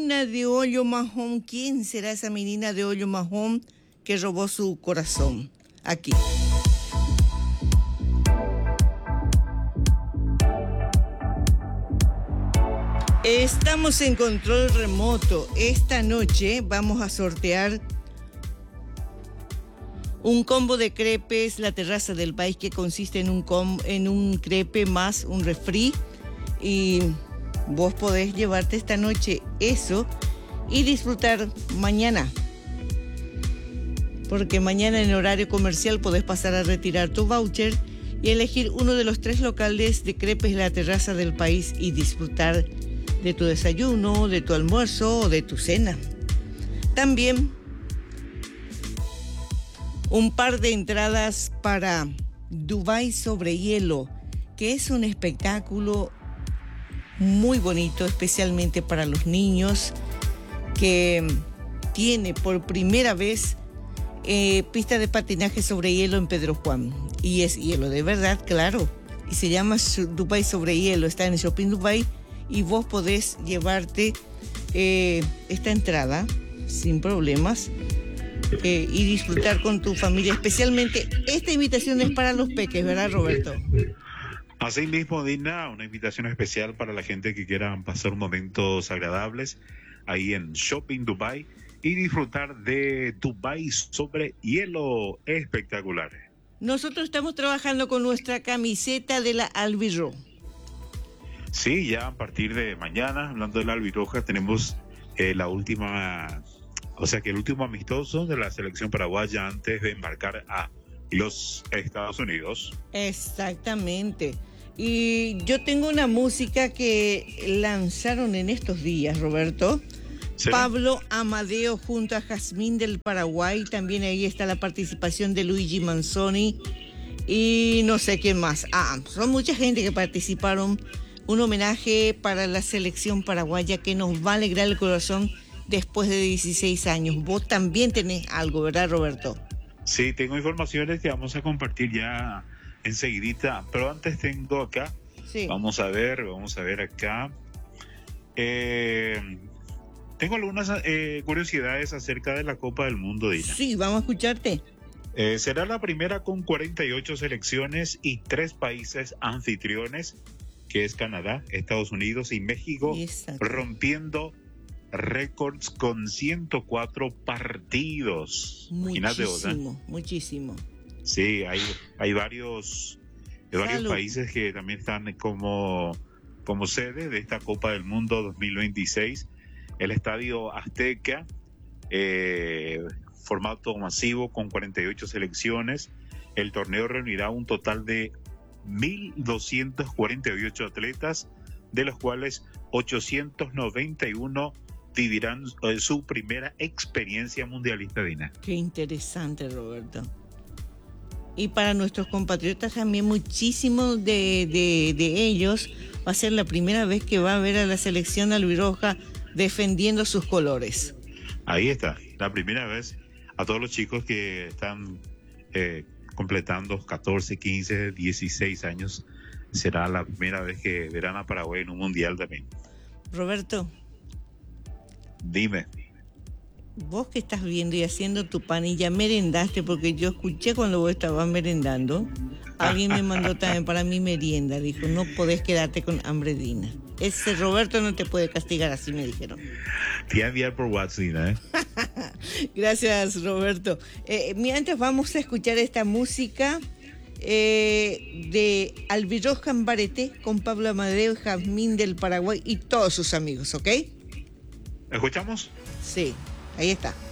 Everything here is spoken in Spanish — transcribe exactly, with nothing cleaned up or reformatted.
menina de hoyo majón. ¿Quién será esa menina de hoyo majón que robó su corazón? Aquí. Estamos en control remoto. Esta noche vamos a sortear un combo de crepes La Terraza del País, que consiste en un, com en un crepe más un refri. Y vos podés llevarte esta noche eso y disfrutar mañana. Porque mañana en horario comercial podés pasar a retirar tu voucher y elegir uno de los tres locales de crepes La Terraza del País y disfrutar de tu desayuno, de tu almuerzo o de tu cena. También un par de entradas para Dubái sobre hielo, que es un espectáculo muy bonito, especialmente para los niños, que tiene por primera vez eh, pista de patinaje sobre hielo en Pedro Juan. Y es hielo de verdad, claro. Y se llama Dubái sobre hielo. Está en el Shopping Dubái y vos podés llevarte eh, esta entrada sin problemas eh, y disfrutar con tu familia. Especialmente esta invitación es para los peques, ¿verdad, Roberto? Así mismo, Dina, una invitación especial para la gente que quiera pasar momentos agradables ahí en Shopping Dubái y disfrutar de Dubái sobre hielo espectacular. Nosotros estamos trabajando con nuestra camiseta de la Albirro. Sí, ya a partir de mañana, hablando de la albirroja, tenemos eh, la última, o sea que el último amistoso de la selección paraguaya antes de embarcar a los Estados Unidos. Exactamente. Y yo tengo una música que lanzaron en estos días, Roberto. ¿Será? Pablo Amadeo junto a Jazmín del Paraguay. También ahí está la participación de Luigi Manzoni. Y no sé quién más. Ah, son mucha gente que participaron. Un homenaje para la selección paraguaya que nos va a alegrar el corazón después de dieciséis años. Vos también tenés algo, ¿verdad, Roberto? Sí, tengo informaciones que vamos a compartir ya enseguidita, pero antes tengo acá, sí. vamos a ver, vamos a ver acá. Eh, tengo algunas eh, curiosidades acerca de la Copa del Mundo, Dina. Sí, vamos a escucharte. Eh, será la primera con cuarenta y ocho selecciones y tres países anfitriones, que es Canadá, Estados Unidos y México, Exacto. rompiendo récords con ciento cuatro partidos. Muchísimo, muchísimo. Sí, hay, hay varios, hay varios países que también están como, como sede de esta Copa del Mundo dos mil veintiséis. El Estadio Azteca, eh, formato masivo con cuarenta y ocho selecciones. El torneo reunirá un total de mil doscientos cuarenta y ocho atletas, de los cuales ochocientos noventa y uno vivirán eh, su primera experiencia mundialista, Dina. Qué interesante, Roberto. Y para nuestros compatriotas también, muchísimos de, de, de ellos va a ser la primera vez que va a ver a la selección albirroja defendiendo sus colores. Ahí está, la primera vez. A todos los chicos que están eh, completando catorce, quince, dieciséis años, será la primera vez que verán a Paraguay en un mundial también. Roberto. Dime. Vos que estás viendo y haciendo tu pan y ya merendaste, porque yo escuché cuando vos estabas merendando, alguien me mandó también para mi merienda, dijo, no podés quedarte con hambre, Dina. Ese Roberto no te puede castigar, así me dijeron. Te voy a enviar por WhatsApp, Dina, ¿eh? Gracias, Roberto. Eh, mientras vamos a escuchar esta música eh, de Albirroja en Bareté con Pablo Amadeo y Jazmín del Paraguay y todos sus amigos, ¿ok? ¿Escuchamos? Sí. Ahí está.